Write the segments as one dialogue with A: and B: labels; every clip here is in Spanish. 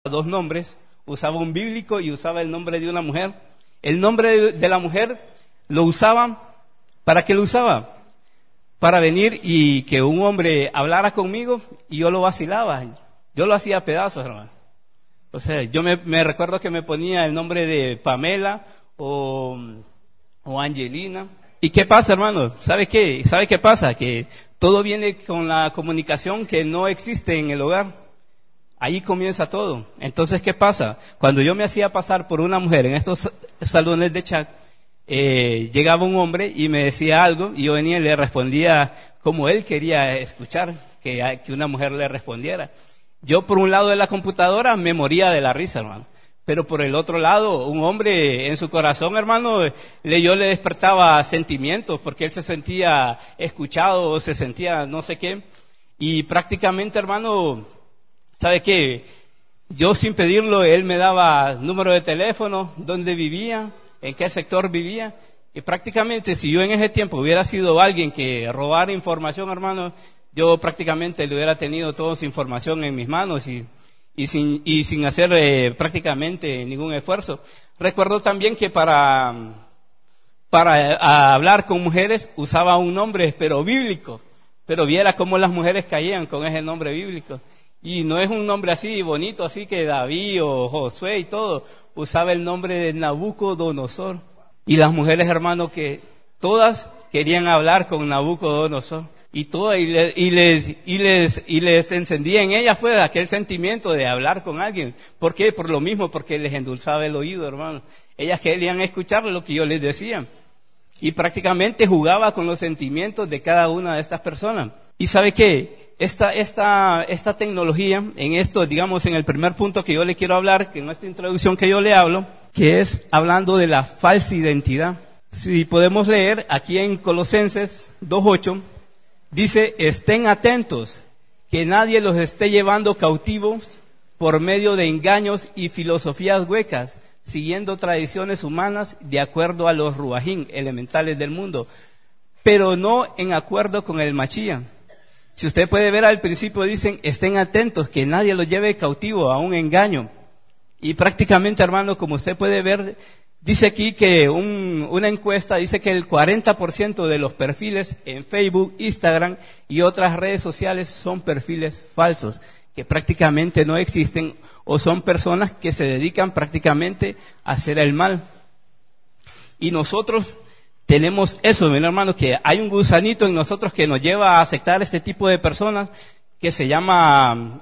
A: dos nombres, usaba un bíblico y usaba el nombre de una mujer. El nombre de la mujer lo usaba, ¿para qué lo usaba? Para venir y que un hombre hablara conmigo y yo lo vacilaba, yo lo hacía pedazos, hermano. O sea, yo me recuerdo que me ponía el nombre de Pamela o Angelina. ¿Y qué pasa, hermano? ¿Sabe qué? ¿Sabe qué pasa? Que todo viene con la comunicación que no existe en el hogar. Ahí comienza todo. Entonces, ¿qué pasa? Cuando yo me hacía pasar por una mujer en estos salones de chat, llegaba un hombre y me decía algo y yo venía y le respondía como él quería escuchar que una mujer le respondiera. Yo por un lado de la computadora me moría de la risa, hermano. Pero por el otro lado, un hombre en su corazón, hermano, yo le despertaba sentimientos porque él se sentía escuchado o se sentía no sé qué. Y prácticamente, hermano, ¿sabe qué? Yo sin pedirlo, él me daba número de teléfono, dónde vivía, en qué sector vivía. Y prácticamente si yo en ese tiempo hubiera sido alguien que robara información, hermano, yo prácticamente le hubiera tenido toda su información en mis manos y sin hacer prácticamente ningún esfuerzo. Recuerdo también que para hablar con mujeres usaba un nombre, pero bíblico. Pero viera cómo las mujeres caían con ese nombre bíblico. Y no es un nombre así bonito, así que David o Josué y todo. Usaba el nombre de Nabucodonosor. Y las mujeres, hermano, que todas querían hablar con Nabucodonosor. Y todas, y les encendía en ellas pues aquel sentimiento de hablar con alguien. ¿Por qué? Por lo mismo, porque les endulzaba el oído, hermano. Ellas querían escuchar lo que yo les decía. Y prácticamente jugaba con los sentimientos de cada una de estas personas. ¿Y sabe qué? Esta tecnología, en esto, digamos, en el primer punto que yo le quiero hablar, que en esta introducción que yo le hablo, que es hablando de la falsa identidad. Si podemos leer aquí en Colosenses 2:8, dice, estén atentos, que nadie los esté llevando cautivos por medio de engaños y filosofías huecas, siguiendo tradiciones humanas de acuerdo a los ruajín, elementales del mundo, pero no en acuerdo con el Machía. Si usted puede ver al principio dicen, estén atentos, que nadie los lleve cautivo a un engaño. Y prácticamente, hermano, como usted puede ver, dice aquí que una encuesta dice que el 40% de los perfiles en Facebook, Instagram y otras redes sociales son perfiles falsos, que prácticamente no existen o son personas que se dedican prácticamente a hacer el mal. Y nosotros tenemos eso, mi hermano, que hay un gusanito en nosotros que nos lleva a aceptar este tipo de personas que se llama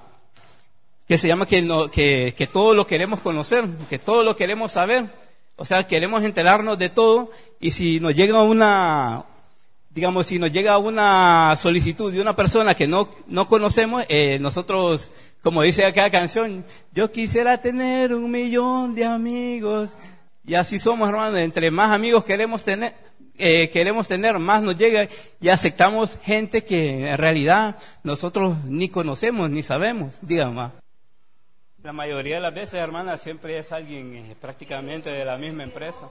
A: que todo lo queremos conocer, que todo lo queremos saber. O sea, queremos enterarnos de todo y si nos llega una solicitud de una persona que no conocemos, nosotros, como dice aquella canción, yo quisiera tener 1,000,000 de amigos. Y así somos, hermano, entre más amigos queremos tener, más nos llega y aceptamos gente que en realidad nosotros ni conocemos ni sabemos, digamos. La mayoría de las veces, hermana, siempre es alguien prácticamente de la misma empresa.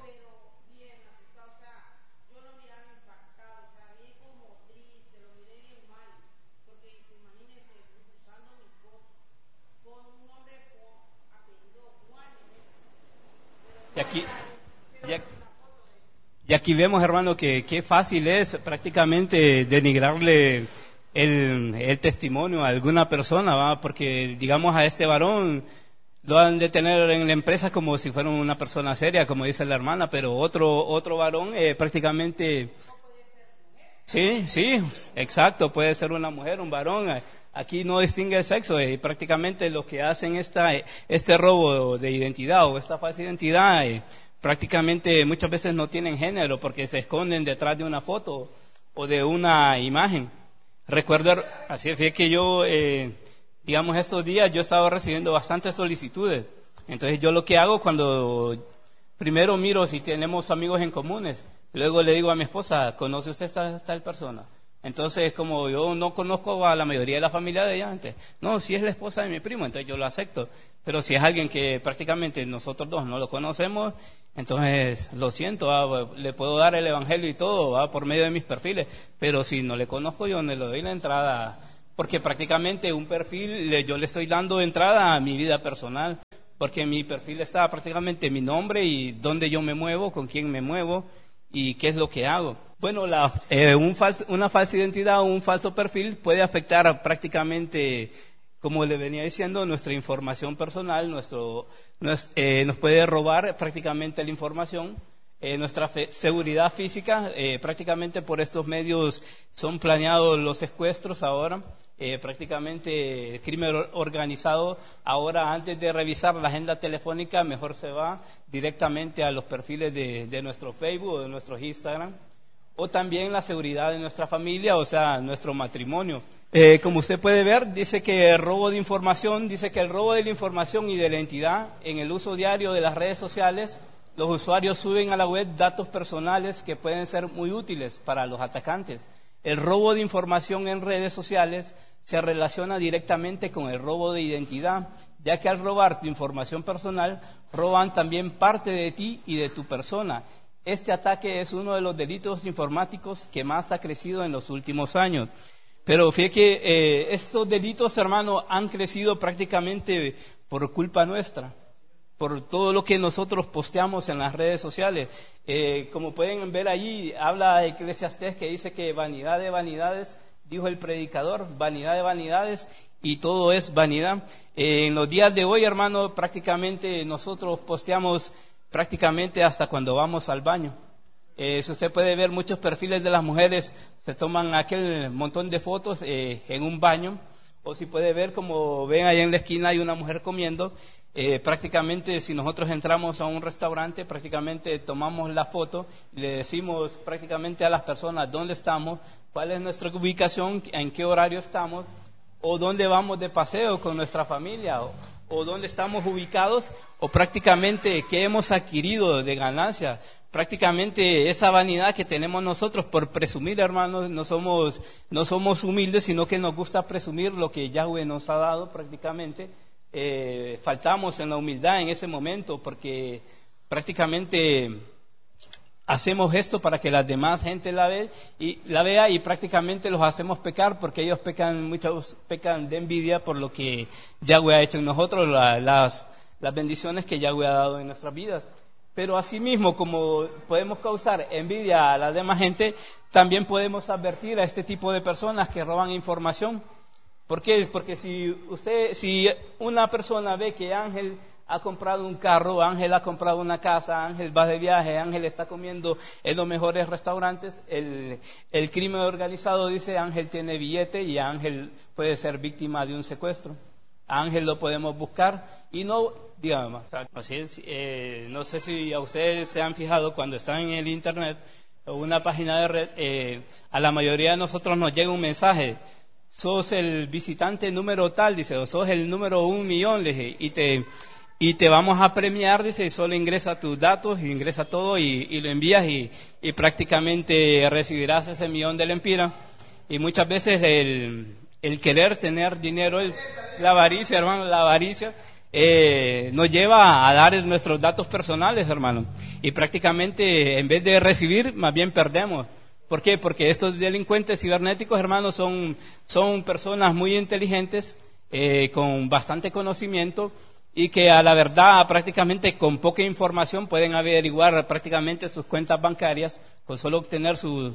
A: Y aquí vemos, hermano, que qué fácil es prácticamente denigrarle el testimonio a alguna persona, ¿va? Porque digamos a este varón lo han de tener en la empresa como si fuera una persona seria, como dice la hermana, pero otro varón prácticamente sí, exacto, puede ser una mujer, un varón, aquí no distingue el sexo y prácticamente lo que hacen este robo de identidad o esta falsa identidad prácticamente muchas veces no tienen género porque se esconden detrás de una foto o de una imagen. Recuerdo, así fue que yo, digamos, estos días yo he estado recibiendo bastantes solicitudes. Entonces yo lo que hago cuando primero miro si tenemos amigos en comunes, luego le digo a mi esposa, ¿conoce usted tal persona? Entonces, como yo no conozco a la mayoría de la familia de ella, entonces, no, si es la esposa de mi primo, entonces yo lo acepto. Pero si es alguien que prácticamente nosotros dos no lo conocemos, entonces lo siento, le puedo dar el evangelio y todo por medio de mis perfiles. Pero si no le conozco, yo no le doy la entrada porque prácticamente un perfil yo le estoy dando entrada a mi vida personal, porque en mi perfil está prácticamente mi nombre y dónde yo me muevo, con quién me muevo y qué es lo que hago. Bueno, una falsa identidad o un falso perfil puede afectar prácticamente, como le venía diciendo, nuestra información personal, nos puede robar prácticamente la información. Nuestra seguridad física, prácticamente por estos medios son planeados los secuestros ahora, prácticamente el crimen organizado ahora, antes de revisar la agenda telefónica, mejor se va directamente a los perfiles de nuestro Facebook o de nuestro Instagram, o también la seguridad de nuestra familia, o sea, nuestro matrimonio. Como usted puede ver, dice que el robo de la información y de la identidad en el uso diario de las redes sociales. Los usuarios suben a la web datos personales que pueden ser muy útiles para los atacantes. El robo de información en redes sociales se relaciona directamente con el robo de identidad, ya que al robar tu información personal, roban también parte de ti y de tu persona. Este ataque es uno de los delitos informáticos que más ha crecido en los últimos años. Pero fíjate que estos delitos, hermano, han crecido prácticamente por culpa nuestra, por todo lo que nosotros posteamos en las redes sociales. Como pueden ver allí, habla Eclesiastés que dice que vanidad de vanidades, dijo el predicador, vanidad de vanidades y todo es vanidad. En los días de hoy, hermano, prácticamente nosotros posteamos prácticamente hasta cuando vamos al baño. Si usted puede ver muchos perfiles de las mujeres, se toman aquel montón de fotos en un baño, o si puede ver, como ven ahí en la esquina hay una mujer comiendo. Prácticamente si nosotros entramos a un restaurante, prácticamente tomamos la foto y le decimos prácticamente a las personas dónde estamos, cuál es nuestra ubicación, en qué horario estamos, o dónde vamos de paseo con nuestra familia, o dónde estamos ubicados, o prácticamente qué hemos adquirido de ganancia. Prácticamente esa vanidad que tenemos nosotros por presumir, hermanos, no somos humildes, sino que nos gusta presumir lo que Yahweh nos ha dado prácticamente. Faltamos en la humildad en ese momento porque prácticamente hacemos esto para que la demás gente la vea y prácticamente los hacemos pecar porque ellos muchos pecan de envidia por lo que Yahweh ha hecho en nosotros, las bendiciones que Yahweh ha dado en nuestras vidas. Pero asimismo, como podemos causar envidia a la demás gente, también podemos advertir a este tipo de personas que roban información. ¿Por qué? Porque si una persona ve que Ángel ha comprado un carro, Ángel ha comprado una casa, Ángel va de viaje, Ángel está comiendo en los mejores restaurantes, el crimen organizado dice Ángel tiene billete y Ángel puede ser víctima de un secuestro. A Ángel lo podemos buscar y no, digamos, así es, no sé si a ustedes se han fijado cuando están en el internet o una página de red, a la mayoría de nosotros nos llega un mensaje. Sos el visitante número tal, dice, o sos el número 1.000.000, dice, y te vamos a premiar, dice, solo ingresa tus datos, ingresa todo y lo envías y prácticamente recibirás ese 1.000.000 de lempira. Y muchas veces el querer tener dinero, la avaricia, hermano, la avaricia, nos lleva a dar nuestros datos personales, hermano. Y prácticamente en vez de recibir, más bien perdemos. ¿Por qué? Porque estos delincuentes cibernéticos, hermanos, son personas muy inteligentes, con bastante conocimiento y que a la verdad prácticamente con poca información pueden averiguar prácticamente sus cuentas bancarias, con solo obtener su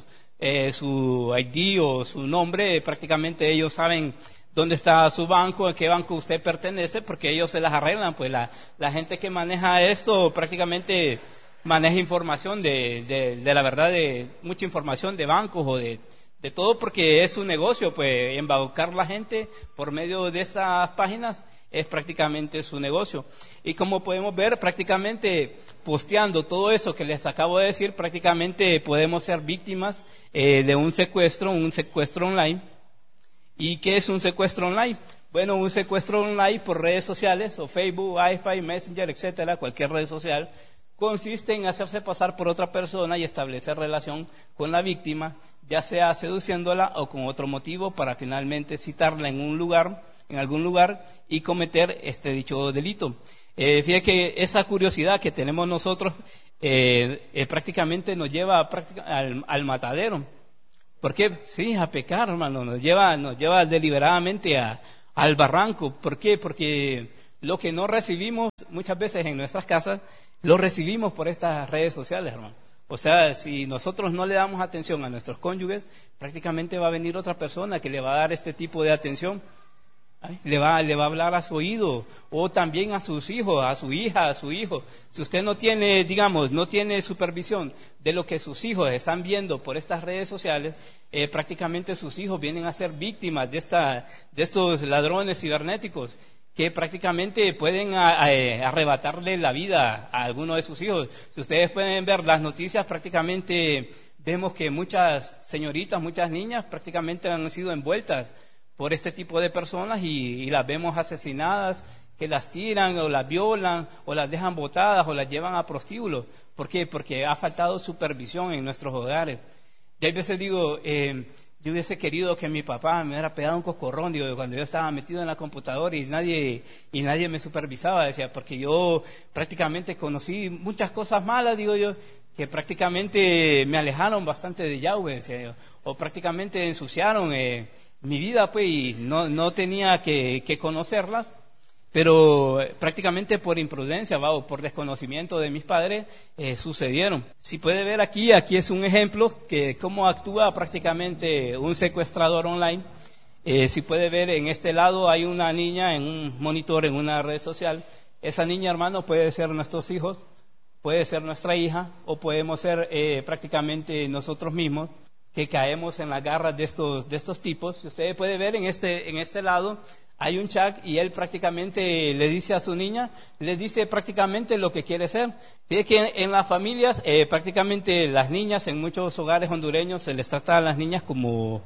A: ID o su nombre, prácticamente ellos saben dónde está su banco, a qué banco usted pertenece, porque ellos se las arreglan. Pues la gente que maneja esto prácticamente maneja información de la verdad, de mucha información de bancos o de todo, porque es un negocio, pues embaucar la gente por medio de estas páginas es prácticamente su negocio. Y como podemos ver, prácticamente posteando todo eso que les acabo de decir, prácticamente podemos ser víctimas de un secuestro online. ¿Y qué es un secuestro online? Bueno, un secuestro online por redes sociales o Facebook, Wi-Fi, Messenger, etcétera, cualquier red social, consiste en hacerse pasar por otra persona y establecer relación con la víctima, ya sea seduciéndola o con otro motivo para finalmente citarla en algún lugar y cometer este dicho delito. Fíjate que esa curiosidad que tenemos nosotros prácticamente nos lleva al matadero. ¿Por qué? Sí, a pecar, hermano, nos lleva deliberadamente al barranco. ¿Por qué? Porque lo que no recibimos muchas veces en nuestras casas, lo recibimos por estas redes sociales, hermano. O sea, si nosotros no le damos atención a nuestros cónyuges, prácticamente va a venir otra persona que le va a dar este tipo de atención. Le va a hablar a su oído, o también a sus hijos, a su hija, a su hijo. Si usted no tiene, no tiene supervisión de lo que sus hijos están viendo por estas redes sociales, prácticamente sus hijos vienen a ser víctimas de estos ladrones cibernéticos que prácticamente pueden arrebatarle la vida a alguno de sus hijos. Si ustedes pueden ver las noticias, prácticamente vemos que muchas señoritas, muchas niñas prácticamente han sido envueltas por este tipo de personas y las vemos asesinadas, que las tiran o las violan o las dejan botadas o las llevan a prostíbulos. ¿Por qué? Porque ha faltado supervisión en nuestros hogares. Y hay veces digo, yo hubiese querido que mi papá me hubiera pegado un coscorrón, digo, cuando yo estaba metido en la computadora y nadie me supervisaba, decía, porque yo prácticamente conocí muchas cosas malas, digo yo, que prácticamente me alejaron bastante de Yahweh, decía yo, o prácticamente ensuciaron mi vida, pues, y no tenía que conocerlas, pero prácticamente por imprudencia o por desconocimiento de mis padres sucedieron. Si puede ver aquí es un ejemplo que cómo actúa prácticamente un secuestrador online. Si puede ver en este lado hay una niña en un monitor, en una red social. Esa niña, hermano, puede ser nuestros hijos, puede ser nuestra hija, o podemos ser prácticamente nosotros mismos, que caemos en las garras de estos tipos. Si usted puede ver en este lado hay un chat y él prácticamente le dice a su niña, le dice prácticamente lo que quiere ser. Fíjate que en las familias prácticamente las niñas en muchos hogares hondureños se les trata a las niñas como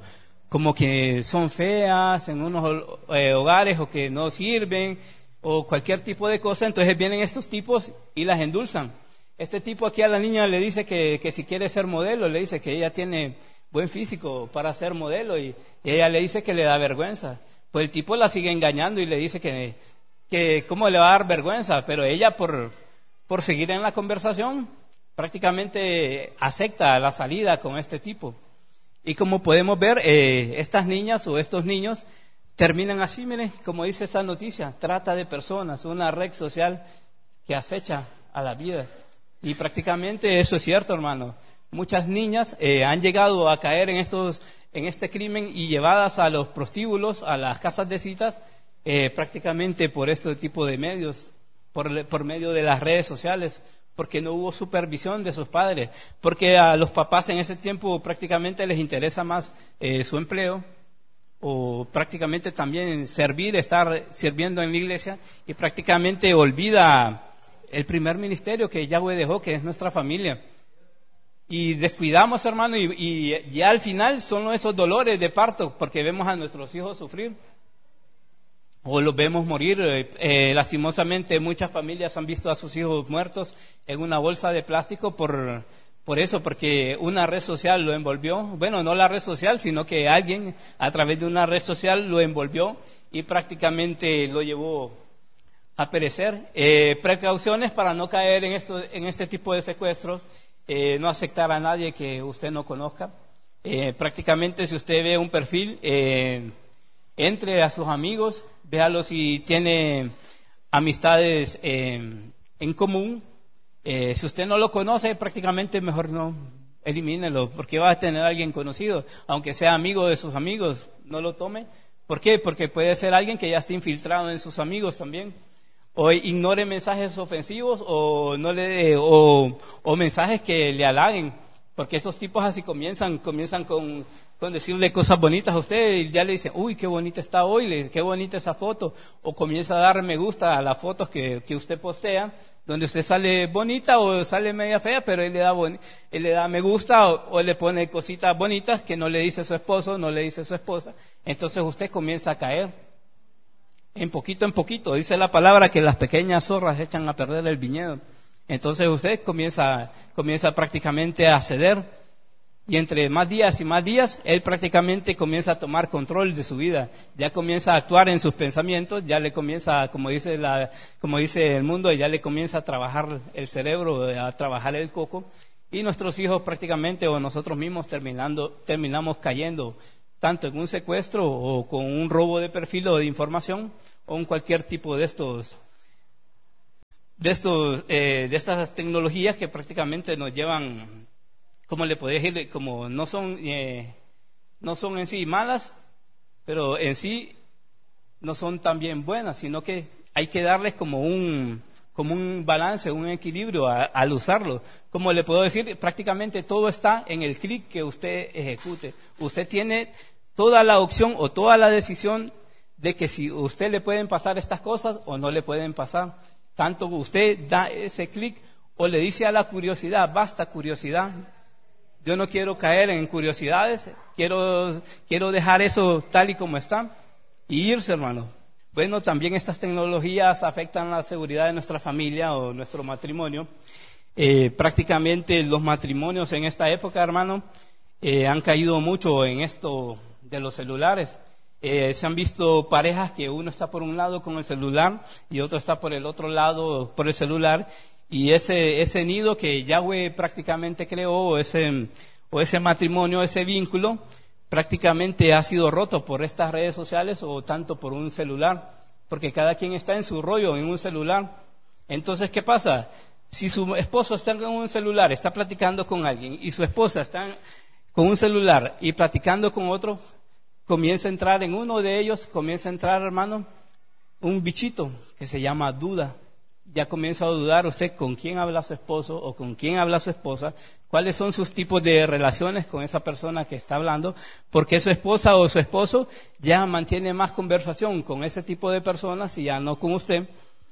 A: que son feas en unos hogares, o que no sirven o cualquier tipo de cosa. Entonces vienen estos tipos y las endulzan. Este tipo aquí a la niña le dice que si quiere ser modelo, le dice que ella tiene buen físico para ser modelo, y ella le dice que le da vergüenza. Pues el tipo la sigue engañando y le dice que cómo le va a dar vergüenza, pero ella por seguir en la conversación prácticamente acepta la salida con este tipo. Y como podemos ver, estas niñas o estos niños terminan así, miren, como dice esa noticia, trata de personas, una red social que acecha a la vida. Y prácticamente eso es cierto, hermano. Muchas niñas han llegado a caer en este crimen y llevadas a los prostíbulos, a las casas de citas, prácticamente por este tipo de medios, por medio de las redes sociales, porque no hubo supervisión de sus padres, porque a los papás en ese tiempo prácticamente les interesa más su empleo, o prácticamente también estar sirviendo en la iglesia, y prácticamente olvida el primer ministerio que Yahweh dejó, que es nuestra familia. Y descuidamos, hermano, y ya al final son esos dolores de parto, porque vemos a nuestros hijos sufrir o los vemos morir. Lastimosamente muchas familias han visto a sus hijos muertos en una bolsa de plástico por eso, porque una red social lo envolvió. Bueno, no la red social, sino que alguien a través de una red social lo envolvió y prácticamente lo llevó a perecer. Precauciones para no caer en este tipo de secuestros. No aceptar a nadie que usted no conozca. Prácticamente si usted ve un perfil, entre a sus amigos, véalo si tiene amistades en común. Si usted no lo conoce, prácticamente mejor no, elimínelo, porque va a tener a alguien conocido, aunque sea amigo de sus amigos, no lo tome. ¿Por qué? Porque puede ser alguien que ya esté infiltrado en sus amigos también. O ignore mensajes ofensivos o mensajes que le halaguen, porque esos tipos así comienzan con decirle cosas bonitas a usted y ya le dicen, uy, qué bonita está hoy, qué bonita esa foto, o comienza a dar me gusta a las fotos que usted postea, donde usted sale bonita o sale media fea, pero él le da me gusta o le pone cositas bonitas que no le dice su esposo, no le dice su esposa. Entonces usted comienza a caer. En poquito, dice la palabra que las pequeñas zorras echan a perder el viñedo. Entonces usted comienza prácticamente a ceder, y entre más días, él prácticamente comienza a tomar control de su vida. Ya comienza a actuar en sus pensamientos, ya le comienza, como dice el mundo, ya le comienza a trabajar el cerebro, a trabajar el coco, y nuestros hijos prácticamente o nosotros mismos terminamos cayendo tanto en un secuestro o con un robo de perfil o de información o en cualquier tipo de estas tecnologías que prácticamente nos llevan, como le podría decir, como no son en sí malas, pero en sí no son también buenas, sino que hay que darles como un balance, un equilibrio al usarlo. Como le puedo decir, prácticamente todo está en el clic que usted ejecute. Usted tiene toda la opción o toda la decisión de que si usted le pueden pasar estas cosas o no le pueden pasar. Tanto usted da ese clic o le dice a la curiosidad, basta curiosidad. Yo no quiero caer en curiosidades, quiero dejar eso tal y como está y irse, hermano. Bueno, también estas tecnologías afectan la seguridad de nuestra familia o nuestro matrimonio. Prácticamente los matrimonios en esta época, hermano, han caído mucho en esto de los celulares. Se han visto parejas que uno está por un lado con el celular y otro está por el otro lado por el celular, y ese nido que Yahweh prácticamente creó, o ese matrimonio, ese vínculo, prácticamente ha sido roto por estas redes sociales o tanto por un celular, porque cada quien está en su rollo, en un celular. Entonces, ¿qué pasa? Si su esposo está con un celular, está platicando con alguien, y su esposa está con un celular y platicando con otro, comienza a entrar en uno de ellos, hermano, un bichito que se llama duda. Ya comienza a dudar usted con quién habla su esposo o con quién habla su esposa, cuáles son sus tipos de relaciones con esa persona que está hablando, porque su esposa o su esposo ya mantiene más conversación con ese tipo de personas y ya no con usted.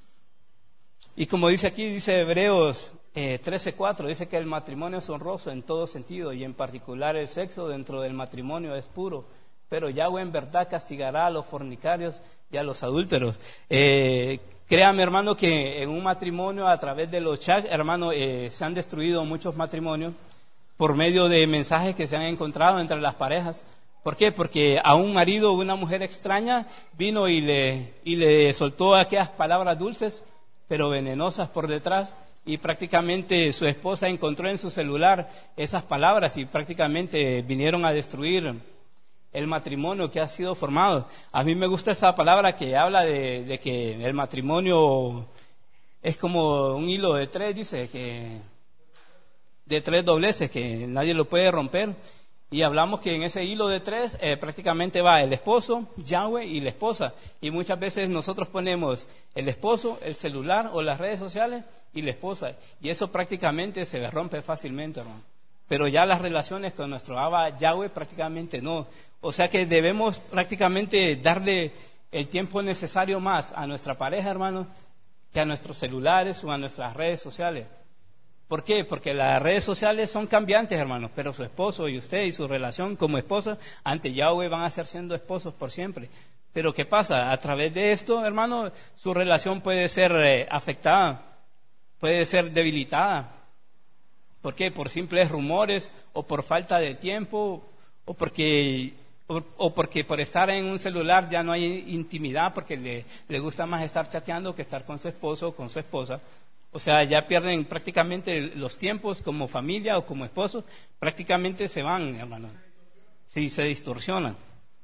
A: Y como dice aquí, dice Hebreos 13:4, dice que el matrimonio es honroso en todo sentido, y en particular el sexo dentro del matrimonio es puro, pero Yahweh en verdad castigará a los fornicarios y a los adúlteros. Créame, hermano, que en un matrimonio, a través de los chats, hermano, se han destruido muchos matrimonios por medio de mensajes que se han encontrado entre las parejas. ¿Por qué? Porque a un marido o una mujer extraña vino y le soltó aquellas palabras dulces, pero venenosas por detrás, y prácticamente su esposa encontró en su celular esas palabras y prácticamente vinieron a destruir el matrimonio que ha sido formado. A mí me gusta esa palabra que habla de que el matrimonio es como un hilo de tres, dice, que de tres dobleces, que nadie lo puede romper. Y hablamos que en ese hilo de tres prácticamente va el esposo, Yahweh, y la esposa. Y muchas veces nosotros ponemos el esposo, el celular o las redes sociales y la esposa. Y eso prácticamente se rompe fácilmente, hermano. Pero ya las relaciones con nuestro Abba Yahweh prácticamente no. O sea que debemos prácticamente darle el tiempo necesario más a nuestra pareja, hermano, que a nuestros celulares o a nuestras redes sociales. ¿Por qué? Porque las redes sociales son cambiantes, hermanos, pero su esposo y usted y su relación como esposa ante Yahweh van a ser siendo esposos por siempre. Pero ¿qué pasa? A través de esto, hermano, su relación puede ser afectada, puede ser debilitada. ¿Por qué? Por simples rumores o por falta de tiempo o porque por estar en un celular ya no hay intimidad, porque le gusta más estar chateando que estar con su esposo o con su esposa. O sea, ya pierden prácticamente los tiempos como familia o como esposos, prácticamente se van, hermano. Sí, se distorsionan.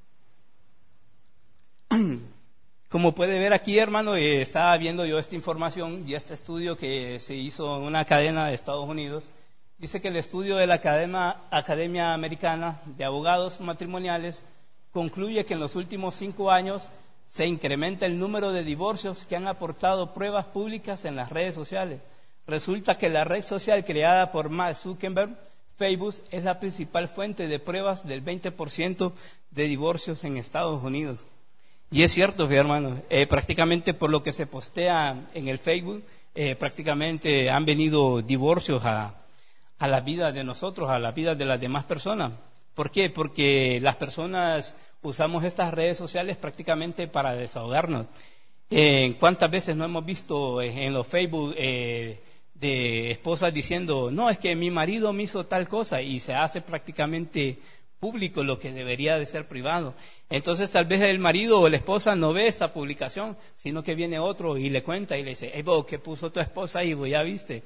A: Como puede ver aquí, hermano, estaba viendo yo esta información y este estudio que se hizo en una cadena de Estados Unidos. Dice que el estudio de la Academia Americana de Abogados Matrimoniales concluye que en los últimos 5 años se incrementa el número de divorcios que han aportado pruebas públicas en las redes sociales. Resulta que la red social creada por Mark Zuckerberg, Facebook, es la principal fuente de pruebas del 20% de divorcios en Estados Unidos. Y es cierto, hermano, prácticamente por lo que se postea en el Facebook, prácticamente han venido divorcios a la vida de nosotros, a la vida de las demás personas. ¿Por qué? Porque las personas usamos estas redes sociales prácticamente para desahogarnos. ¿Cuántas veces no hemos visto en los Facebook de esposas diciendo, no, es que mi marido me hizo tal cosa, y se hace prácticamente público lo que debería de ser privado? Entonces tal vez el marido o la esposa no ve esta publicación, sino que viene otro y le cuenta y le dice, hey, vos, ¿qué puso tu esposa ahí? Vos ya viste.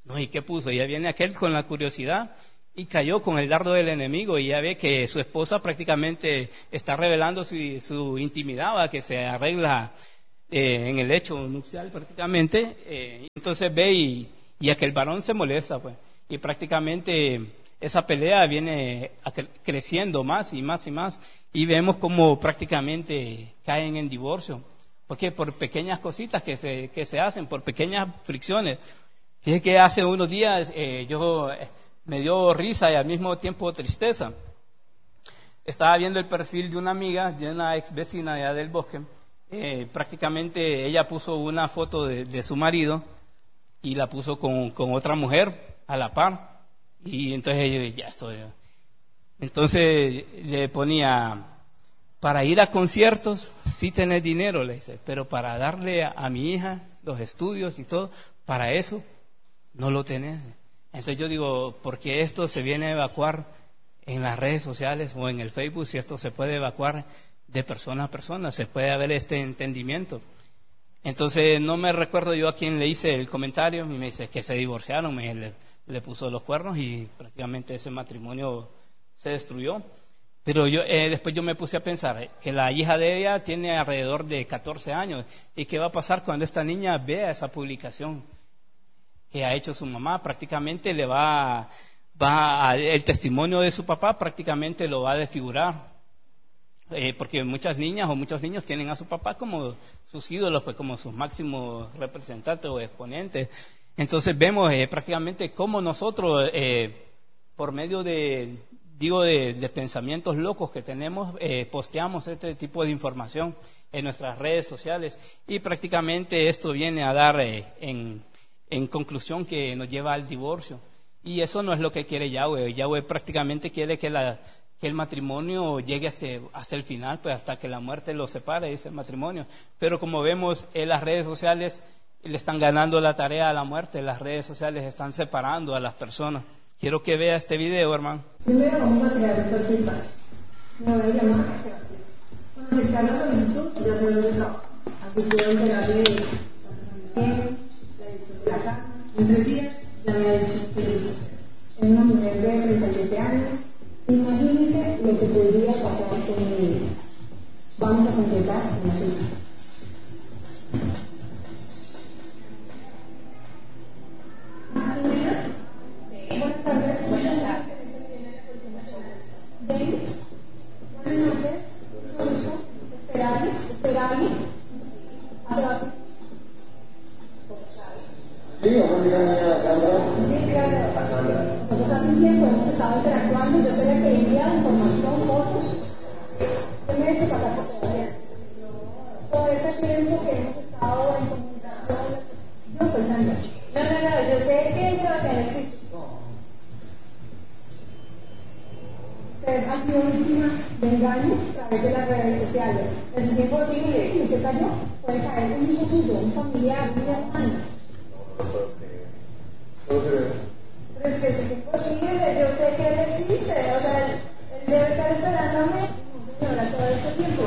A: No, ¿y qué puso? Ya viene aquel con la curiosidad y cayó con el dardo del enemigo y ya ve que su esposa prácticamente está revelando su intimidad, ¿va? Que se arregla en el hecho nupcial prácticamente. Entonces ve y aquel varón se molesta, pues. Y prácticamente esa pelea viene creciendo más y más y más. Y vemos como prácticamente caen en divorcio. Porque por pequeñas cositas que se hacen, por pequeñas fricciones. Fíjese que hace unos días me dio risa y al mismo tiempo tristeza. Estaba viendo el perfil de una amiga, de una ex vecina allá del Bosque. Prácticamente ella puso una foto de su marido y la puso con otra mujer a la par. Y entonces ya estoy. Entonces le ponía, para ir a conciertos sí tenés dinero, le dice, pero para darle a mi hija los estudios y todo, para eso no lo tenés. Entonces yo digo, ¿por qué esto se viene a evacuar en las redes sociales o en el Facebook? Si esto se puede evacuar de persona a persona, se puede haber este entendimiento. Entonces no me recuerdo yo a quién le hice el comentario y me dice que se divorciaron, le puso los cuernos y prácticamente ese matrimonio se destruyó. Pero después yo me puse a pensar que la hija de ella tiene alrededor de 14 años y qué va a pasar cuando esta niña vea esa publicación que ha hecho su mamá. Prácticamente el testimonio de su papá prácticamente lo va a desfigurar. Porque muchas niñas o muchos niños tienen a su papá como sus ídolos, pues como sus máximos representantes o exponentes. Entonces vemos prácticamente cómo nosotros, por medio de pensamientos locos que tenemos, posteamos este tipo de información en nuestras redes sociales y prácticamente esto viene a dar en conclusión que nos lleva al divorcio. Y eso no es lo que quiere Yahweh. Yahweh prácticamente quiere que el matrimonio llegue hasta el final, pues hasta que la muerte lo separe, ese matrimonio. Pero como vemos en las redes sociales, le están ganando la tarea a la muerte. Las redes sociales están separando a las personas. Quiero que vea este video, hermano.
B: Primero vamos a crear el perfil falso. Me voy a llamar a Sebastián. Cuando se carga la solicitud, ya sé dónde trabaja. Así puedo enterarle cuántos años tiene, la dirección de la casa. En 3 días ya me ha dicho que es una mujer de 37 años. Imagínense lo que podría pasar con ella. Vamos a completar una cita. Buenas tardes. Buenas tardes. Ven. Buenas noches. Esperarle. ¿A Sebastián?
C: Sí, vamos a llegar a Sandra.
B: Sí, claro. Nosotros hace tiempo hemos estado interactuando. Yo soy la que envía información, fotos. ¿Qué me dice pasar por todavía? Todo ese tiempo que hemos estado en comunicación. Yo soy Sandra. No, yo sé que Sebastián existe. Ustedes han sido víctimas de engaño a través de las redes sociales. Eso es imposible. Si usted cayó, puede caer un hijo suyo, un familiar, un hermano. Pero es que eso es imposible. Yo sé que él existe. O sea, él debe estar esperándome. No, señora, todo este tiempo.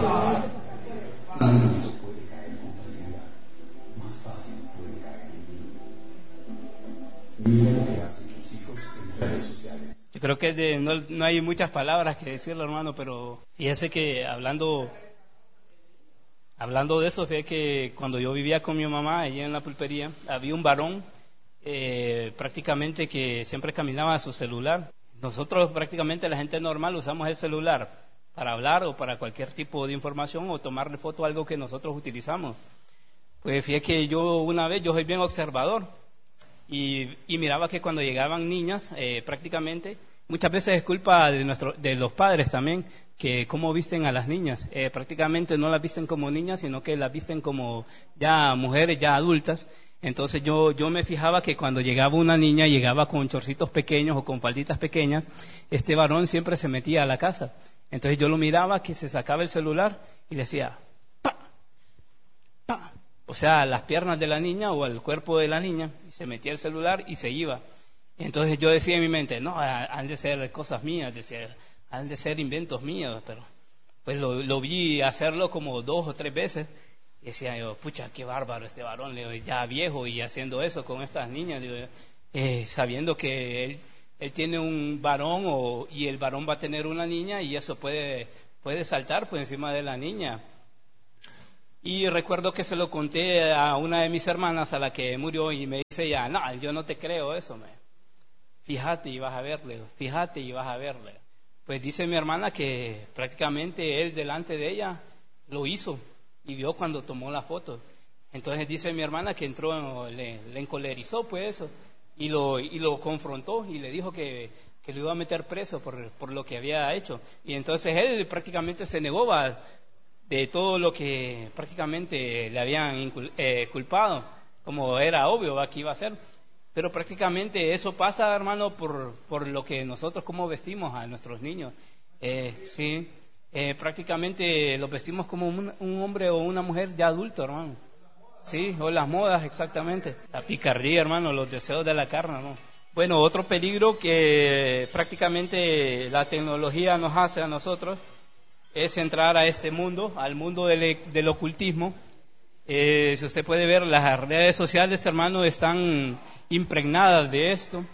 C: Puede caer con facilidad. Más fácil puede caer en mí. Mira lo que hacen tus hijos en redes sociales.
A: Yo creo que no hay muchas palabras que decirlo, hermano, pero fíjese que hablando de eso, fue que cuando yo vivía con mi mamá allí en la pulpería, había un varón prácticamente que siempre caminaba a su celular. Nosotros prácticamente la gente normal usamos el celular para hablar o para cualquier tipo de información o tomarle foto a algo que nosotros utilizamos. Pues fíjate que yo soy bien observador y miraba que cuando llegaban niñas prácticamente, muchas veces es culpa de los padres también, que cómo visten a las niñas. Prácticamente no las visten como niñas, sino que las visten como ya mujeres, ya adultas. Entonces yo me fijaba que cuando llegaba una niña, llegaba con chorcitos pequeños o con falditas pequeñas, este varón siempre se metía a la casa. Entonces yo lo miraba que se sacaba el celular y le decía, ¡pa! ¡pa! O sea, las piernas de la niña o el cuerpo de la niña, y se metía el celular y se iba. Entonces yo decía en mi mente, no, han de ser cosas mías, han de ser inventos míos, pero pues lo vi hacerlo como 2 o 3 veces. Y decía yo, pucha, qué bárbaro este varón, ya viejo y haciendo eso con estas niñas. Digo, sabiendo que él tiene un varón y el varón va a tener una niña y eso puede saltar por encima de la niña. Y recuerdo que se lo conté a una de mis hermanas a la que murió y me dice ya, no, yo no te creo eso, fíjate y vas a verle, fíjate y vas a verle. Pues dice mi hermana que prácticamente él delante de ella lo hizo y vio cuando tomó la foto. Entonces dice mi hermana que entró, le encolerizó pues eso y lo confrontó y le dijo que lo iba a meter preso por lo que había hecho. Y entonces él prácticamente se negó de todo lo que prácticamente le habían culpado, como era obvio que iba a ser. Pero prácticamente eso pasa, hermano, por lo que nosotros como vestimos a nuestros niños. Sí, prácticamente los vestimos como un hombre o una mujer ya adulto, hermano. Sí, o las modas, exactamente. La picardía, hermano, los deseos de la carne, ¿no? Bueno, otro peligro que prácticamente la tecnología nos hace a nosotros es entrar a este mundo, al mundo del ocultismo. Si usted puede ver, las redes sociales, hermano, están impregnadas de esto.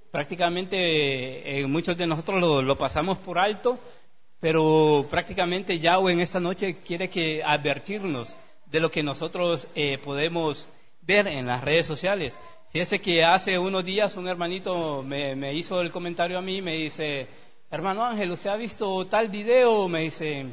A: Prácticamente muchos de nosotros lo pasamos por alto, pero prácticamente Yahweh en esta noche quiere advertirnos de lo que nosotros podemos ver en las redes sociales. Fíjese que hace unos días un hermanito me hizo el comentario a mí, me dice, hermano Ángel, ¿usted ha visto tal video? Me dice,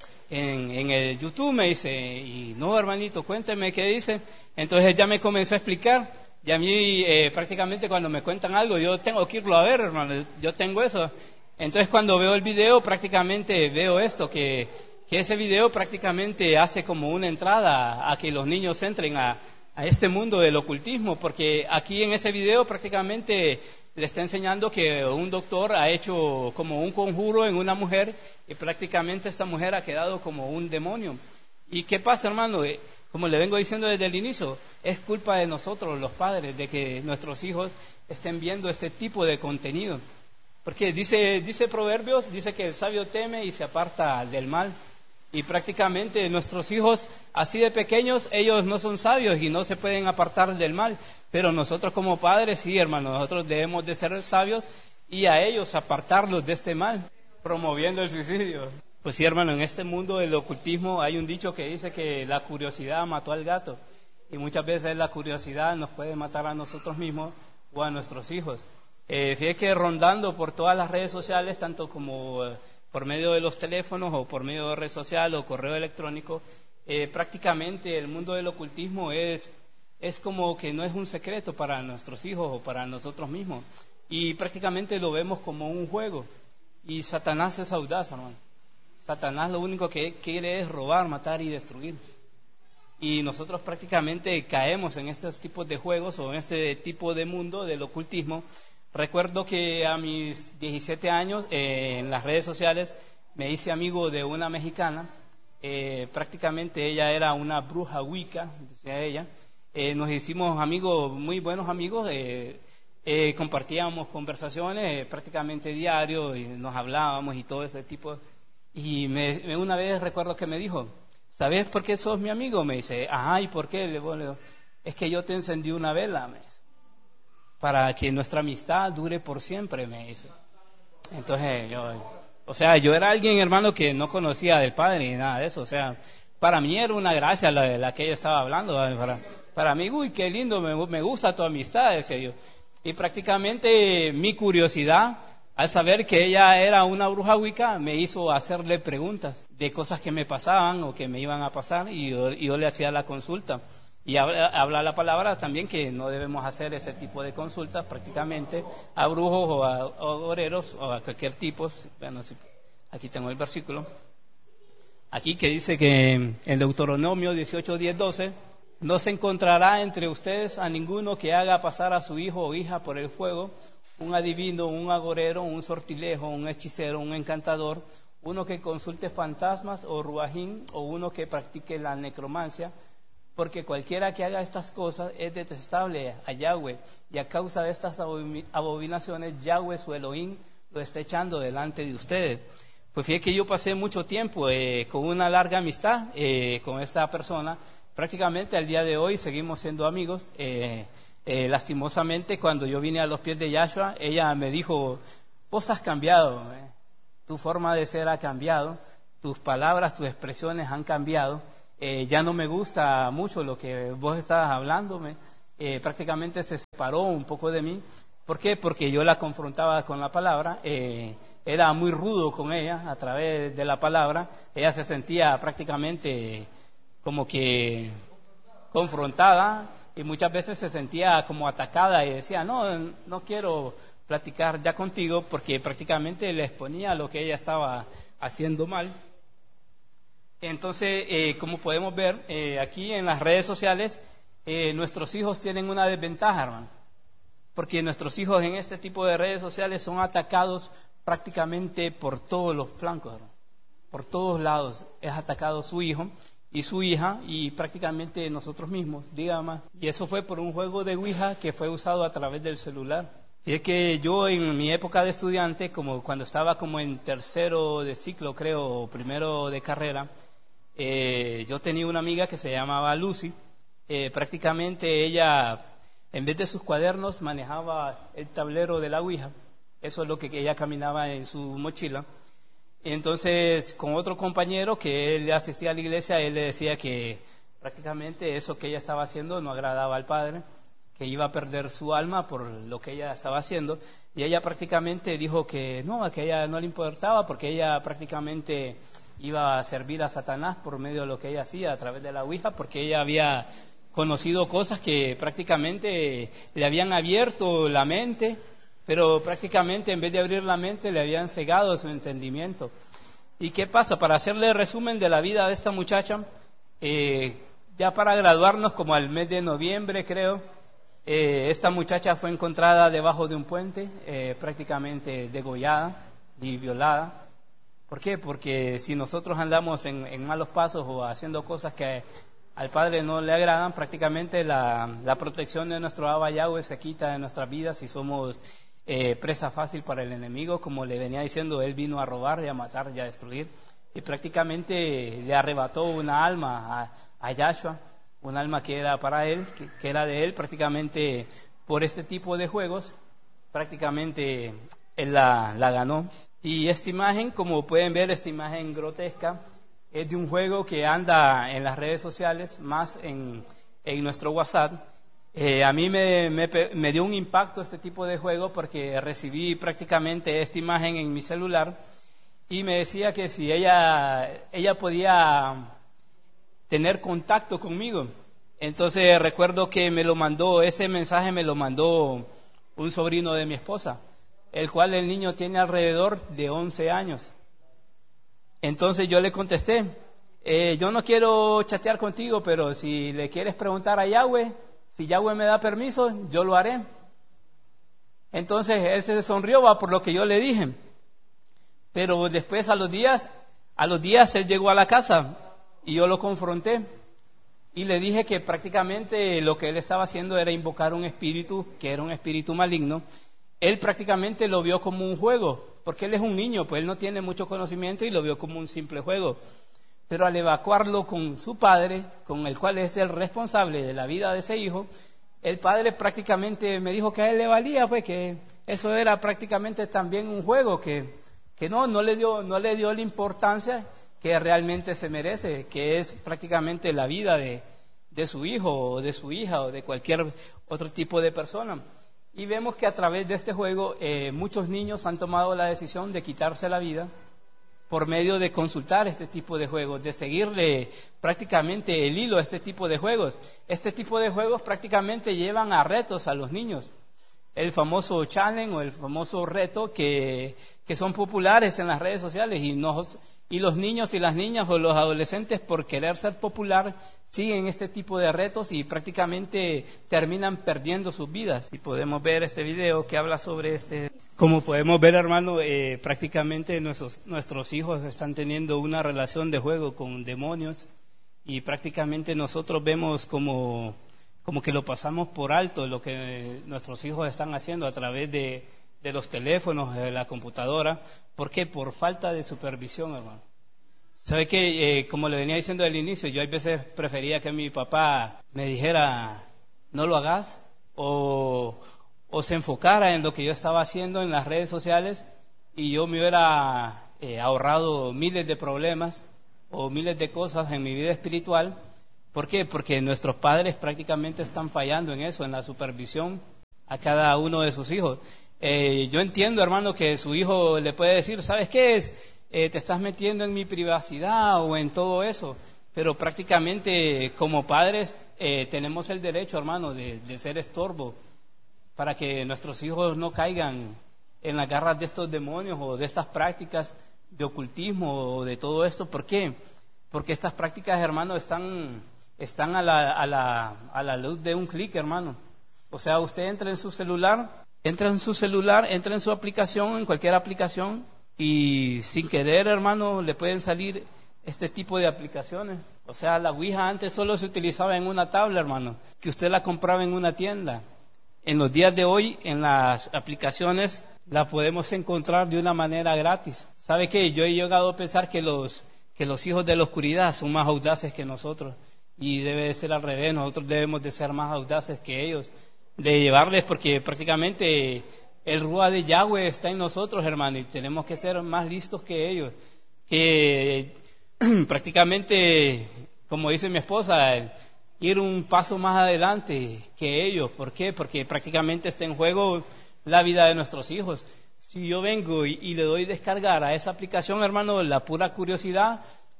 A: en el YouTube, me dice, y no, hermanito, cuénteme qué dice. Entonces ya me comenzó a explicar, y a mí prácticamente cuando me cuentan algo, yo tengo que irlo a ver, hermano, yo tengo eso. Entonces cuando veo el video, prácticamente veo esto, que ese video prácticamente hace como una entrada a que los niños entren a este mundo del ocultismo, porque aquí en ese video prácticamente le está enseñando que un doctor ha hecho como un conjuro en una mujer y prácticamente esta mujer ha quedado como un demonio. ¿Y qué pasa, hermano? Como le vengo diciendo desde el inicio, es culpa de nosotros los padres de que nuestros hijos estén viendo este tipo de contenido. Porque dice Proverbios, dice que el sabio teme y se aparta del mal. Y prácticamente nuestros hijos, así de pequeños, ellos no son sabios y no se pueden apartar del mal. Pero nosotros como padres, sí, hermano, nosotros debemos de ser sabios y a ellos apartarlos de este mal, promoviendo el suicidio. Pues sí, hermano, en este mundo del ocultismo hay un dicho que dice que la curiosidad mató al gato. Y muchas veces la curiosidad nos puede matar a nosotros mismos o a nuestros hijos. Fíjate que rondando por todas las redes sociales, tanto como por medio de los teléfonos o por medio de red social o correo electrónico, prácticamente el mundo del ocultismo es como que no es un secreto para nuestros hijos o para nosotros mismos. Y prácticamente lo vemos como un juego. Y Satanás es audaz, hermano. Satanás lo único que quiere es robar, matar y destruir. Y nosotros prácticamente caemos en estos tipos de juegos o en este tipo de mundo del ocultismo. Recuerdo que a mis 17 años en las redes sociales me hice amigo de una mexicana. Prácticamente ella era una bruja wicca, decía ella. Nos hicimos amigos, muy buenos amigos. Compartíamos conversaciones prácticamente diario y nos hablábamos y todo ese tipo. Y una vez recuerdo que me dijo, ¿sabes por qué sos mi amigo? Me dice, ajá, ¿y por qué? Le digo, es que yo te encendí una vela, me dice, para que nuestra amistad dure por siempre, me dice. Entonces yo era alguien, hermano, que no conocía del Padre ni nada de eso. O sea, para mí era una gracia la que ella estaba hablando. Para mí, uy, qué lindo, me gusta tu amistad, decía yo. Y prácticamente mi curiosidad, al saber que ella era una bruja wicca, me hizo hacerle preguntas de cosas que me pasaban o que me iban a pasar, y yo le hacía la consulta. Y habla la palabra también que no debemos hacer ese tipo de consultas prácticamente a brujos o a agoreros o a cualquier tipo. Bueno, aquí tengo el versículo. Aquí que dice que en Deuteronomio 18, 10, 12, no se encontrará entre ustedes a ninguno que haga pasar a su hijo o hija por el fuego, un adivino, un agorero, un sortilejo, un hechicero, un encantador, uno que consulte fantasmas o ruajín, o uno que practique la necromancia, porque cualquiera que haga estas cosas es detestable a Yahweh, y a causa de estas abominaciones Yahweh su Elohim lo está echando delante de ustedes. Pues fíjate que yo pasé mucho tiempo con una larga amistad con esta persona. Prácticamente al día de hoy seguimos siendo amigos. Lastimosamente, cuando yo vine a los pies de Yahshua, ella me dijo, vos has cambiado, tu forma de ser ha cambiado, tus palabras, tus expresiones han cambiado, ya no me gusta mucho lo que vos estabas hablándome, prácticamente se separó un poco de mí. ¿Por qué? Porque yo la confrontaba con la palabra, era muy rudo con ella a través de la palabra, ella se sentía prácticamente como que confrontada y muchas veces se sentía como atacada y decía, no quiero platicar ya contigo porque prácticamente le exponía lo que ella estaba haciendo mal. Entonces, como podemos ver aquí en las redes sociales, nuestros hijos tienen una desventaja, hermano, porque nuestros hijos en este tipo de redes sociales son atacados prácticamente por todos los flancos, hermano. Por todos lados es atacado su hijo y su hija y prácticamente nosotros mismos, digamos. Y eso fue por un juego de Ouija que fue usado a través del celular. Y es que yo en mi época de estudiante, como cuando estaba como en tercero de ciclo, creo, o primero de carrera, yo tenía una amiga que se llamaba Lucy. Prácticamente ella, en vez de sus cuadernos, manejaba el tablero de la Ouija. Eso es lo que ella caminaba en su mochila. Entonces, con otro compañero que él asistía a la iglesia, él le decía que prácticamente eso que ella estaba haciendo no agradaba al Padre, que iba a perder su alma por lo que ella estaba haciendo. Y ella prácticamente dijo que a ella no le importaba porque ella prácticamente iba a servir a Satanás por medio de lo que ella hacía a través de la Ouija, porque ella había conocido cosas que prácticamente le habían abierto la mente, pero prácticamente en vez de abrir la mente le habían cegado su entendimiento. ¿Y qué pasa? Para hacerle resumen de la vida de esta muchacha, ya para graduarnos como al mes de noviembre creo, esta muchacha fue encontrada debajo de un puente, prácticamente degollada y violada. ¿Por qué? Porque si nosotros andamos en malos pasos o haciendo cosas que al Padre no le agradan, prácticamente la protección de nuestro Abba Yahweh se quita de nuestras vidas y somos presa fácil para el enemigo. Como le venía diciendo, él vino a robar y a matar y a destruir, y prácticamente le arrebató una alma a Yahshua, un alma que era para él, que era de él. Prácticamente por este tipo de juegos, prácticamente él la ganó. Y esta imagen, como pueden ver, esta imagen grotesca, es de un juego que anda en las redes sociales, más en nuestro WhatsApp. A mí me dio un impacto este tipo de juego porque recibí prácticamente esta imagen en mi celular y me decía que si ella podía tener contacto conmigo. Entonces recuerdo que ese mensaje me lo mandó un sobrino de mi esposa, el cual el niño tiene alrededor de 11 años. Entonces yo le contesté, yo no quiero chatear contigo, pero si le quieres preguntar a Yahweh, si Yahweh me da permiso, yo lo haré. Entonces él se sonrió por lo que yo le dije. Pero después a los días él llegó a la casa y yo lo confronté. Y le dije que prácticamente lo que él estaba haciendo era invocar un espíritu, que era un espíritu maligno. Él prácticamente lo vio como un juego, porque él es un niño, pues él no tiene mucho conocimiento y lo vio como un simple juego. Pero al evacuarlo con su padre, con el cual es el responsable de la vida de ese hijo, el padre prácticamente me dijo que a él le valía, pues que eso era prácticamente también un juego, que no le dio la importancia que realmente se merece, que es prácticamente la vida de su hijo o de su hija o de cualquier otro tipo de persona. Y vemos que a través de este juego muchos niños han tomado la decisión de quitarse la vida por medio de consultar este tipo de juegos, de seguirle prácticamente el hilo a este tipo de juegos. Este tipo de juegos prácticamente llevan a retos a los niños. El famoso challenge o el famoso reto que son populares en las redes sociales y los niños y las niñas o los adolescentes, por querer ser popular, siguen este tipo de retos y prácticamente terminan perdiendo sus vidas. Y podemos ver este video que habla sobre este. Como podemos ver, hermano, prácticamente nuestros hijos están teniendo una relación de juego con demonios y prácticamente nosotros vemos como que lo pasamos por alto lo que nuestros hijos están haciendo a través de los teléfonos, de la computadora. ¿Por qué? Por falta de supervisión, hermano. ¿Sabe qué? Como le venía diciendo al inicio, yo a veces prefería que mi papá me dijera, no lo hagas, o se enfocara en lo que yo estaba haciendo en las redes sociales y yo me hubiera ahorrado miles de problemas o miles de cosas en mi vida espiritual. ¿Por qué? Porque nuestros padres prácticamente están fallando en eso, en la supervisión a cada uno de sus hijos. Yo entiendo, hermano, que su hijo le puede decir, ¿sabes qué es? Te estás metiendo en mi privacidad o en todo eso, pero prácticamente como padres tenemos el derecho, hermano, de ser estorbo para que nuestros hijos no caigan en las garras de estos demonios o de estas prácticas de ocultismo o de todo esto. ¿Por qué? Porque estas prácticas, hermano, están a la luz de un clic, hermano. O sea, usted entra en su celular, entra en su aplicación, en cualquier aplicación, y sin querer, hermano, le pueden salir este tipo de aplicaciones. O sea, la Ouija antes solo se utilizaba en una tabla, hermano, que usted la compraba en una tienda. En los días de hoy, en las aplicaciones, la podemos encontrar de una manera gratis. ¿Sabe qué? Yo he llegado a pensar que los hijos de la oscuridad son más audaces que nosotros. Y debe de ser al revés, nosotros debemos de ser más audaces que ellos. De llevarles, porque prácticamente el Ruach de Yahweh está en nosotros, hermano, y tenemos que ser más listos que ellos. Que prácticamente, como dice mi esposa, ir un paso más adelante que ellos. ¿Por qué? Porque prácticamente está en juego la vida de nuestros hijos. Si yo vengo y le doy descargar a esa aplicación, hermano, la pura curiosidad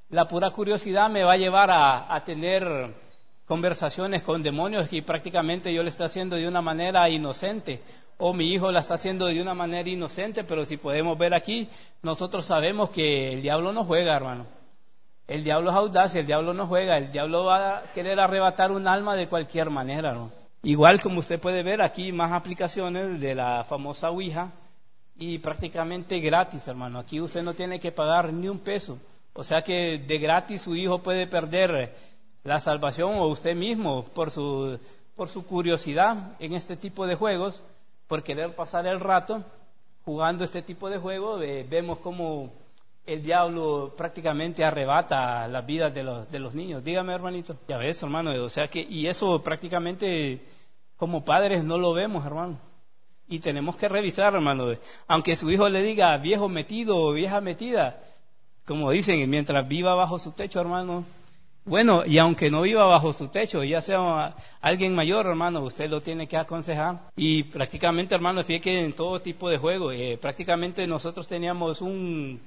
A: me va a llevar a tener conversaciones con demonios que prácticamente yo le estoy haciendo de una manera inocente, o mi hijo la está haciendo de una manera inocente. Pero si podemos ver aquí, nosotros sabemos que el diablo no juega, hermano. El diablo es audaz, el diablo no juega, el diablo va a querer arrebatar un alma de cualquier manera, ¿no? Igual como usted puede ver aquí, más aplicaciones de la famosa Ouija, y prácticamente gratis, hermano. Aquí usted no tiene que pagar ni un peso. O sea que de gratis su hijo puede perder la salvación, o usted mismo por su curiosidad en este tipo de juegos, por querer pasar el rato jugando este tipo de juegos. Vemos cómo el diablo prácticamente arrebata las vidas de los niños. Dígame, hermanito. Ya ves, hermano, o sea que, y eso prácticamente como padres no lo vemos, hermano. Y tenemos que revisar, hermano. Aunque su hijo le diga viejo metido o vieja metida, como dicen, mientras viva bajo su techo, hermano. Bueno, y aunque no viva bajo su techo, ya sea alguien mayor, hermano, usted lo tiene que aconsejar. Y prácticamente, hermano, fíjate que en todo tipo de juegos, prácticamente nosotros teníamos un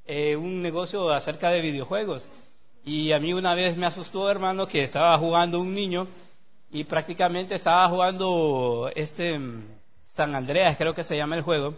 A: negocio acerca de videojuegos. Y a mí una vez me asustó, hermano, que estaba jugando un niño y prácticamente estaba jugando San Andreas, creo que se llama el juego.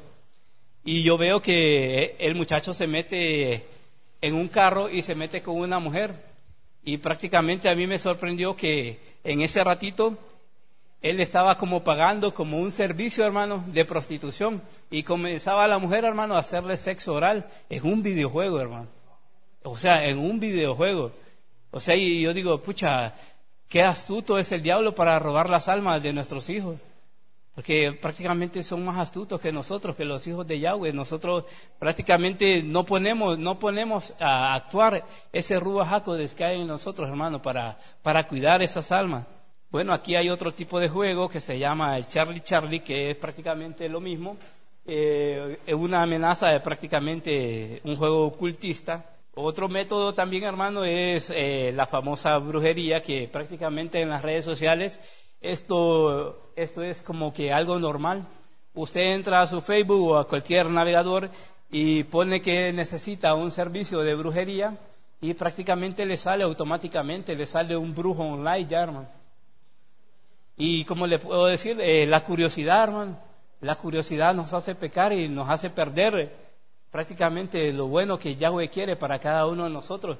A: Y yo veo que el muchacho se mete en un carro y se mete con una mujer. Y prácticamente a mí me sorprendió que en ese ratito él estaba como pagando como un servicio, hermano, de prostitución. Y comenzaba la mujer, hermano, a hacerle sexo oral en un videojuego, hermano. O sea, en un videojuego. O sea, y yo digo, pucha, qué astuto es el diablo para robar las almas de nuestros hijos. Porque prácticamente son más astutos que nosotros, que los hijos de Yahweh. Nosotros prácticamente no ponemos a actuar ese Ruach HaKodesh que hay en nosotros, hermano, para cuidar esas almas. Bueno, aquí hay otro tipo de juego que se llama el Charlie, que es prácticamente lo mismo. Es una amenaza de prácticamente un juego ocultista. Otro método también, hermano, es la famosa brujería, que prácticamente en las redes sociales esto es como que algo normal. Usted entra a su Facebook o a cualquier navegador y pone que necesita un servicio de brujería y prácticamente le sale automáticamente, le sale un brujo online ya, hermano. Y como le puedo decir, la curiosidad, hermano, la curiosidad nos hace pecar y nos hace perder prácticamente lo bueno que Yahweh quiere para cada uno de nosotros.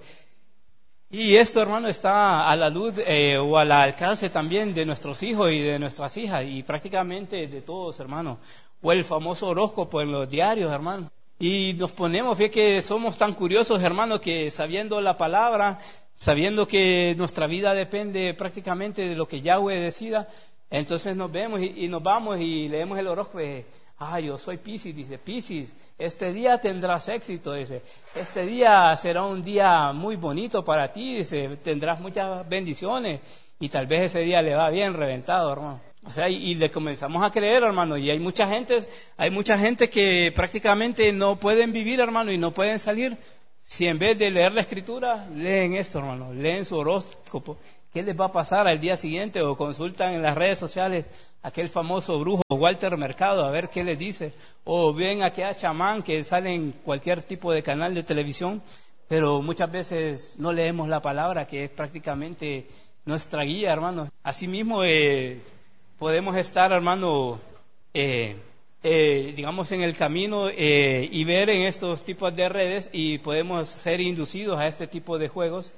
A: Y esto, hermano, está a la luz o al alcance también de nuestros hijos y de nuestras hijas y prácticamente de todos, hermano. O el famoso horóscopo en los diarios, hermano. Y nos ponemos, fíjate que somos tan curiosos, hermano, que sabiendo la palabra, sabiendo que nuestra vida depende prácticamente de lo que Yahweh decida, entonces nos vemos y nos vamos y leemos el horóscopo. Yo soy Piscis, dice Piscis, este día tendrás éxito, dice, este día será un día muy bonito para ti, dice, tendrás muchas bendiciones y tal vez ese día le va bien reventado, hermano. O sea, y le comenzamos a creer, hermano, y hay mucha gente que prácticamente no pueden vivir, hermano, y no pueden salir. Si en vez de leer la escritura, leen esto, hermano, leen su horóscopo, ¿qué les va a pasar al día siguiente? O consultan en las redes sociales aquel famoso brujo Walter Mercado, a ver qué les dice. O ven a aquel chamán que sale en cualquier tipo de canal de televisión, pero muchas veces no leemos la palabra, que es prácticamente nuestra guía, hermano. Asimismo, podemos estar, hermano, digamos, en el camino y ver en estos tipos de redes y podemos ser inducidos a este tipo de juegos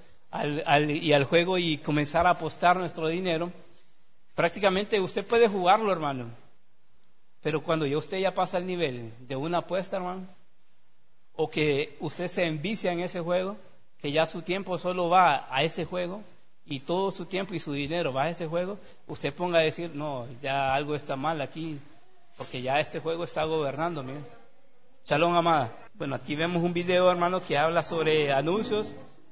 A: al juego y comenzar a apostar nuestro dinero. Prácticamente usted puede jugarlo, hermano, pero cuando usted ya pasa el nivel de una apuesta, hermano, o que usted se envicia en ese juego, que ya su tiempo solo va a ese juego, y todo su tiempo y su dinero va a ese juego, usted ponga a decir, no, ya algo está mal aquí, porque ya este juego está gobernando, mire. Shalom, amada. Bueno, aquí vemos un video, hermano, que habla sobre anuncios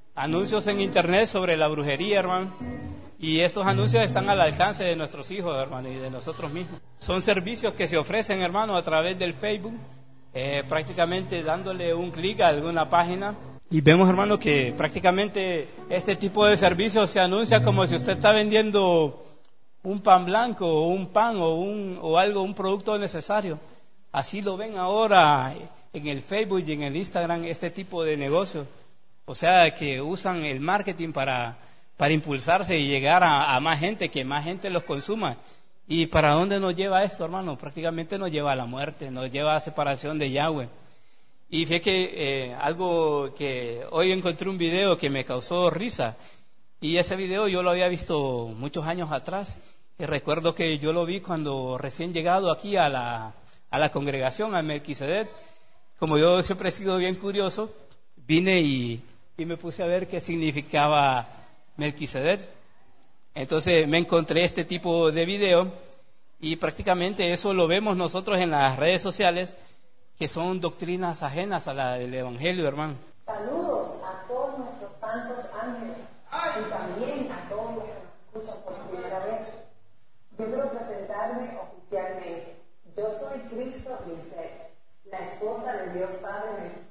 A: en internet sobre la brujería, hermano. Y estos anuncios están al alcance de nuestros hijos, hermano, y de nosotros mismos. Son servicios que se ofrecen, hermano, a través del Facebook, prácticamente dándole un clic a alguna página. Y vemos, hermano, que prácticamente este tipo de servicios se anuncia como si usted está vendiendo un pan blanco o un pan o algo, un producto necesario. Así lo ven ahora en el Facebook y en el Instagram, este tipo de negocios. O sea, que usan el marketing para impulsarse y llegar a más gente, que más gente los consuma. ¿Y para dónde nos lleva esto, hermano? Prácticamente nos lleva a la muerte, nos lleva a separación de Yahweh. Y fíjate que algo que hoy encontré un video que me causó risa, y ese video yo lo había visto muchos años atrás, y recuerdo que yo lo vi cuando recién llegado aquí a la congregación, a Melquisedec. Como yo siempre he sido bien curioso, vine y me puse a ver qué significaba Melquisedec. Entonces me encontré este tipo de video, y prácticamente eso lo vemos nosotros en las redes sociales, que son doctrinas ajenas a la del Evangelio, hermano.
D: Saludos a todos nuestros santos ángeles y también a todos los que nos escuchan por primera vez. Yo quiero presentarme oficialmente. Yo soy Cristo Lisset, la esposa de Dios Padre